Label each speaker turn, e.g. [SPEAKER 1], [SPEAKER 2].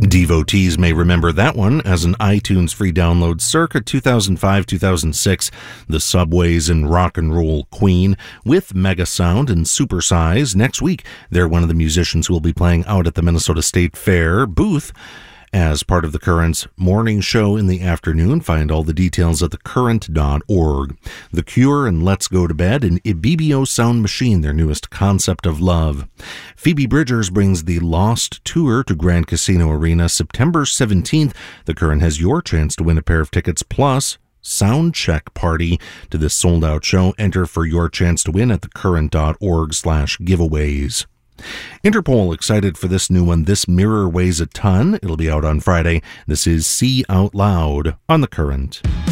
[SPEAKER 1] Devotees may remember that one as an iTunes free download circa 2005-2006, The Subways and Rock and Roll Queen with Mega Sound and Supersize. Next week, they're one of the musicians who will be playing out at the Minnesota State Fair booth as part of the Current's morning show in the afternoon. Find all the details at thecurrent.org. The Cure and Let's Go to Bed and Ibibio Sound Machine, their newest concept of love. Phoebe Bridgers brings the Lost Tour to Grand Casino Arena September 17th. The Current has your chance to win a pair of tickets plus sound check party to this sold-out show. Enter for your chance to win at thecurrent.org/giveaways. Interpol excited for this new one, This Mirror Weighs a Ton. It'll be out on Friday. This is See Out Loud on The Current.